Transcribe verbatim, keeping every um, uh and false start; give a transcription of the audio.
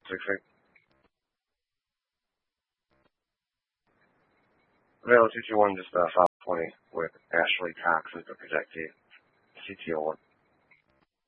six six. Avail two two one, just uh, file twenty with Ashley Cox as the projectee, C T O one.